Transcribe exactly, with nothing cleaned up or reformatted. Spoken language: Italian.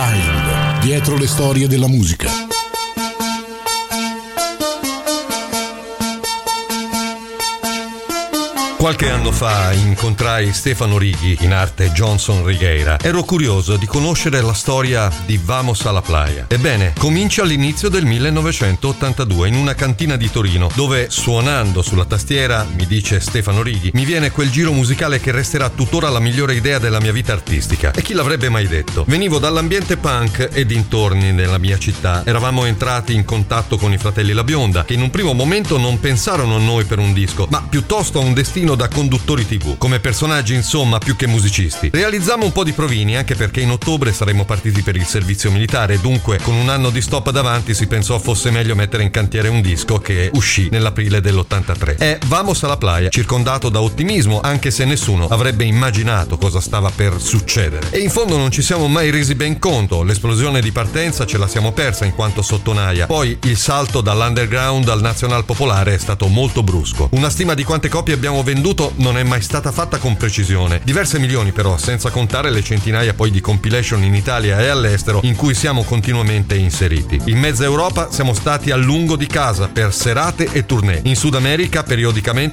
Behind, dietro le storie della musica. Qualche anno fa incontrai Stefano Righi, in arte Johnson Righeira. Ero curioso di conoscere la storia di Vamos a la Playa. Ebbene, comincia all'inizio del millenovecentottantadue in una cantina di Torino, dove suonando sulla tastiera, mi dice Stefano Righi, mi viene quel giro musicale che resterà tuttora la migliore idea della mia vita artistica. E chi l'avrebbe mai detto? Venivo dall'ambiente punk e dintorni nella mia città. Eravamo entrati in contatto con i fratelli La Bionda, che in un primo momento non pensarono a noi per un disco, ma piuttosto a un destino da conduttori tivù, come personaggi insomma più che musicisti. Realizzammo un po' di provini, anche perché in ottobre saremmo partiti per il servizio militare, dunque con un anno di stop davanti si pensò fosse meglio mettere in cantiere un disco che uscì nell'aprile dell'ottantatré. È Vamos a la Playa, circondato da ottimismo, anche se nessuno avrebbe immaginato cosa stava per succedere. E in fondo non ci siamo mai resi ben conto, l'esplosione di partenza ce la siamo persa in quanto sottonaia, poi il salto dall'underground al nazional popolare è stato molto brusco. Una stima di quante copie abbiamo venduto non è mai stata fatta con precisione. Diverse milioni però, senza contare le centinaia poi di compilation in Italia e all'estero in cui siamo continuamente inseriti. In mezza Europa siamo stati a lungo di casa per serate e tournée. In Sud America periodicamente